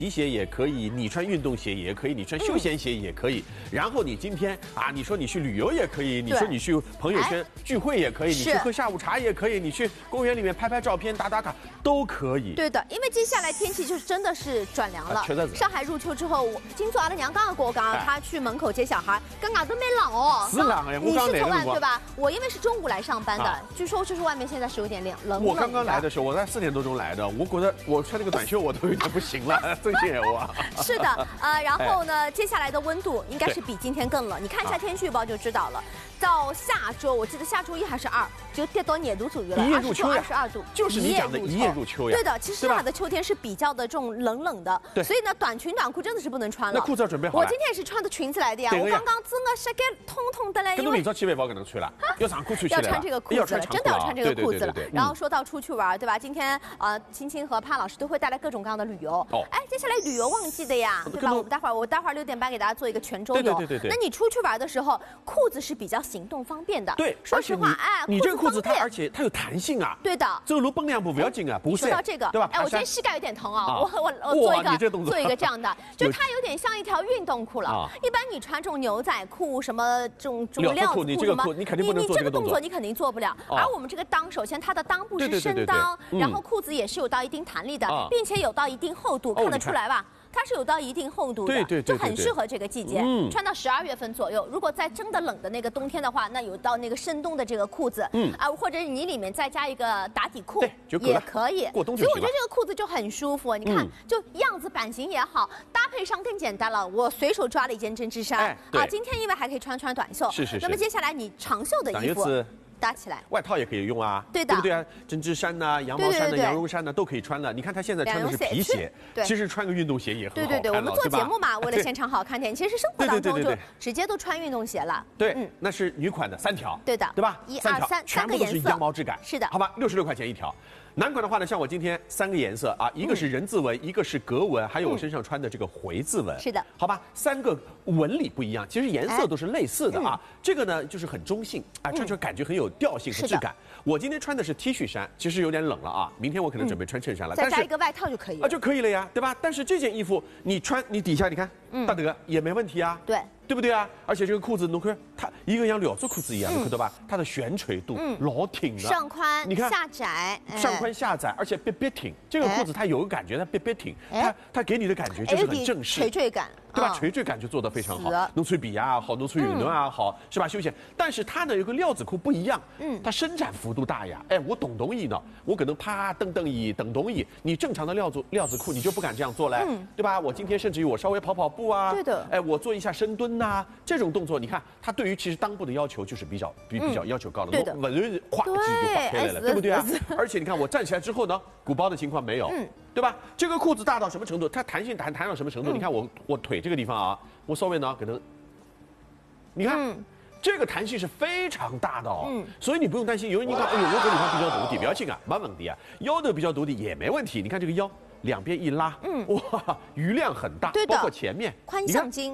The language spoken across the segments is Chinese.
皮鞋也可以，你穿运动鞋也可以，你穿休闲鞋也可以。然后你今天啊，你说你去旅游也可以，你说你去朋友圈聚会也可以，你去喝下午茶也可以，你去公园里面拍拍照片、打打卡都可以。 对的，因为接下来天气就是真的是转凉了。上海入秋之后，今早阿拉娘刚刚跟我讲，她去门口接小孩，刚刚都没冷哦。 是冷哎， 你是昨晚对吧？我因为是中午来上班的，据说就是外面现在是有点冷。 我刚刚来的时候，我在4点多钟来的，我觉得我穿那个短袖我都有点不行了，真心话。 是的，然后呢，接下来的温度应该是比今天更冷。你看一下天气预报就知道了。到下周，我记得下周1还是2，就跌到廿度左右了，20度、22度， 就是你讲的一夜入秋呀。 对的，其实上海的秋天是比较的这种冷的，对，所以呢，短裙短裤真的是不能穿了。 那裤子要准备好了。 我今天也是穿的裙子来的呀，我刚刚整个膝盖痛的嘞。 跟侬明早起来不可能穿了，要长裤穿起来。 要穿这个裤子了，真的要穿这个裤子了。然后说到出去玩，对吧？今天青青和潘老师都会带来各种各样的旅游。哎，接下来旅游旺季的呀，对吧？我待会儿6点半给大家做一个全周游。 对。 那你出去玩的时候，裤子是比较行动方便的。 对， 说实话，哎， 你这个裤子它而且它有弹性啊。 对的。 走路蹦2步不要紧啊，不是。 说到这个， 对吧？ 哎，我今天膝盖有点疼啊，我做一个这样的，就它有点像一条运动裤了。一般你穿这种牛仔裤什么这种料子裤什么， 你肯定不能做这个动作，你肯定做不了。而我们这个裆，首先它的裆部是深裆，然后裤子也是有到一定弹力的，并且有到一定厚度，看得出来吧？它是有到一定厚度的， 对， 就很适合这个季节，穿到12月份左右。如果在真的冷的那个冬天的话，那有到那个深冬的这个裤子，或者你里面再加一个打底裤也可以。 过冬所以我觉得这个裤子就很舒服。你看，就样子版型也好，搭配上更简单了。我随手抓了一件针织衫今天因为还可以穿短袖。 是。 那么接下来你长袖的衣服搭起来， 外套也可以用啊，对不对啊？针织衫呐、羊毛衫呐、羊绒衫呐都可以穿的。你看他现在穿的是皮鞋，其实穿个运动鞋也很好看。 对，我们做节目嘛，为了现场好看点，其实生活当中就直接都穿运动鞋了。 对，那是女款的3条， 对的， 对吧 ？1、2、3， 全部都是羊毛质感。 是的， 好吧，66块钱一条。男款的话呢，像我今天3个颜色啊，一个是人字纹，一个是格纹，还有我身上穿的这个回字纹。 是的， 好吧，3个纹理不一样，其实颜色都是类似的啊。这个呢就是很中性啊，穿出来感觉很有调性和质感。我今天穿的是 T 恤衫，其实有点冷了啊，明天我可能准备穿衬衫了， 再加一个外套就可以了啊，就可以了呀，对吧？但是这件衣服你穿，你底下你看，大德也没问题啊，对不对啊？而且这个裤子，侬看它一个像料子裤子一样，你看到吧？它的悬垂度老挺的， 上宽你看下窄， 上宽下窄，而且别挺。这个裤子它有个感觉，它别挺，它给你的感觉就是很正式， 垂坠感， 对吧？垂坠感就做得非常好。侬穿皮啊好，侬穿运动啊好，是吧？休闲。但是它呢有个料子裤不一样，它伸展幅度大呀。哎，我懂意呢，我可能啪蹬一蹬动意，你正常的料子裤你就不敢这样做嘞，对吧？我今天甚至于我稍微跑步啊， 对的， 哎，我做一下深蹲呐，这种动作你看，它对于其实裆部的要求就是比较要求高的， 对的， 稳哗就划开来了，对不对啊？而且你看我站起来之后呢，鼓包的情况没有，对吧？这个裤子大到什么程度？它弹性弹到什么程度？你看我腿这个地方啊，我稍微呢可能，你看。这个弹性是非常大的哦，所以你不用担心。有人你看，哎呦，我这地方比较大的，不要紧啊，没问题啊。腰的比较大的也没问题。你看这个腰两边一拉，哇，余量很大，包括前面宽向筋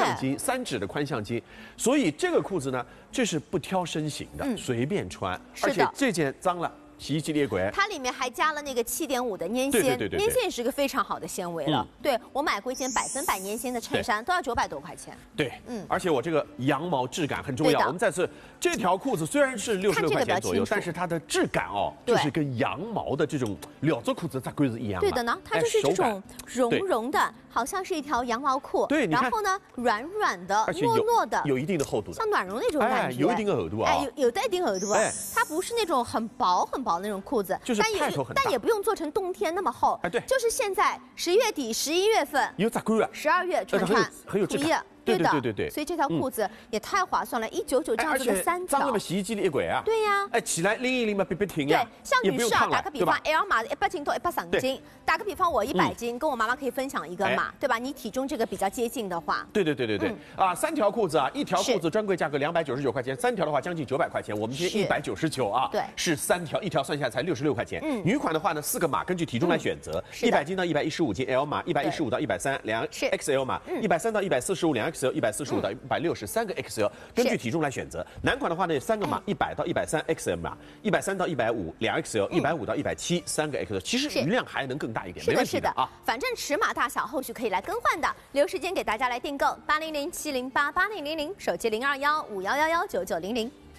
，3指的宽向筋。所以这个裤子呢，这是不挑身形的，随便穿。而且这件脏了。洗衣机列轨， 它里面还加了那个7.5的粘纤，粘纤也是个非常好的纤维了。对，我买过一件100%粘纤的衬衫，都要900多块钱。 对，而且我这个羊毛质感很重要。我们再次，这条裤子虽然是66块钱左右，但是它的质感哦，就是跟羊毛的这种料子裤子它规是一样的。 对的呢，它就是这种绒的，好像是一条羊毛裤。 对， 然后呢，软的，糯糯的， 有一定的厚度， 像暖绒那种感觉。 有一定的厚度啊。 哎，有带一定厚度啊。它不是那种很薄那种裤子，但也不用做成冬天那么厚。 哎，对， 就是现在10月底、11月份有咋贵啊 ？12月穿很有质感。对， 所以这条裤子也太划算了，199这样子的3条。 脏了嘛，洗衣机里一轨啊。 对呀。 哎，起来拎一拎嘛，别停呀。 对，像女士啊，打个比方 ，L 码的100斤到130斤，打个比方我100斤，跟我妈妈可以分享一个码，对吧？你体重这个比较接近的话。 对啊，3条裤子啊，一条裤子专柜价格299块钱，3条的话将近900块钱，我们今天199啊， 对， 是3条，一条算下来才66块钱。女款的话呢，4个码根据体重来选择，100斤到115斤 L 码，115到132，2XL 码，130到145，2XL XL、145到160，3个 XL， 根据体重来选择。男款的话呢，3个码，100到130 XM 码，130到150，2 XL，150到170，3个 XL， 其实余量还能更大一点，没问题的啊。 反正尺码大小后续可以来更换的，留时间给大家来订购8007088000，手机0215119900。